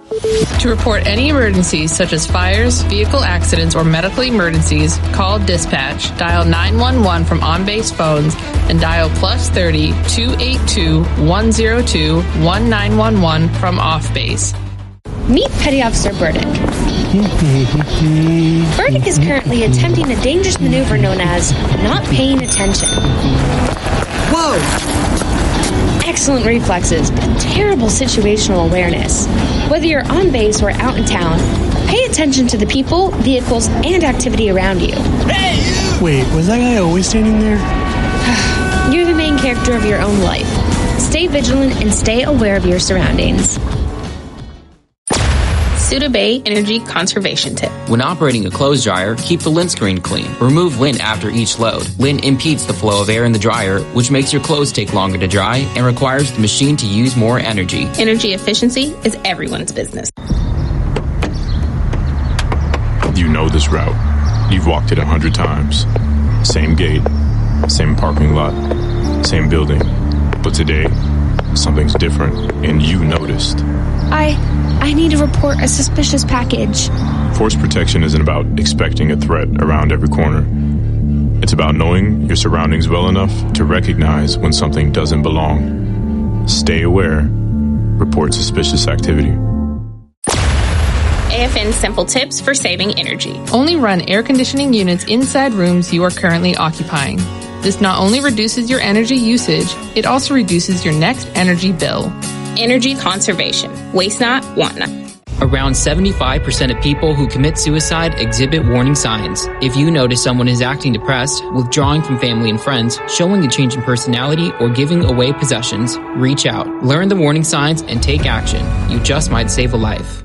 To report any emergencies such as fires, vehicle accidents, or medical emergencies, call dispatch, dial 911 from on-base phones, and dial +30 282 102 1911 from off-base. Meet Petty Officer Burdick. Burdick is currently attempting a dangerous maneuver known as not paying attention. Whoa! Excellent reflexes, but terrible situational awareness. Whether you're on base or out in town, pay attention to the people, vehicles, and activity around you. Hey! Wait, was that guy always standing there? You're the main character of your own life. Stay vigilant and stay aware of your surroundings. Suda Bay Energy Conservation Tip. When operating a clothes dryer, keep the lint screen clean. Remove lint after each load. Lint impedes the flow of air in the dryer, which makes your clothes take longer to dry and requires the machine to use more energy. Energy efficiency is everyone's business. You know this route. You've walked it 100 times. Same gate, same parking lot, same building. But today, something's different, and you noticed. I need to report a suspicious package. Force protection isn't about expecting a threat around every corner. It's about knowing your surroundings well enough to recognize when something doesn't belong. Stay aware. Report suspicious activity. AFN Simple Tips for Saving Energy. Only run air conditioning units inside rooms you are currently occupying. This not only reduces your energy usage, it also reduces your next energy bill. Energy conservation. Waste not, want not. Around 75% of people who commit suicide exhibit warning signs. If you notice someone is acting depressed, withdrawing from family and friends, showing a change in personality, or giving away possessions, reach out. Learn the warning signs and take action. You just might save a life.